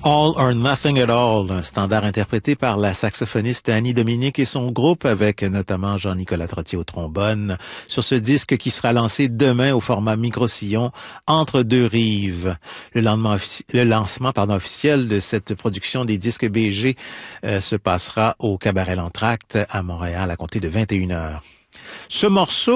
All or Nothing at All, un standard interprété par la saxophoniste Annie Dominique et son groupe avec notamment Jean-Nicolas Trottier au trombone sur ce disque qui sera lancé demain au format micro-sillon Entre deux rives. Le lancement officiel de cette production des disques BG se passera au Cabaret L'Entracte à Montréal à compter de 21h. Ce morceau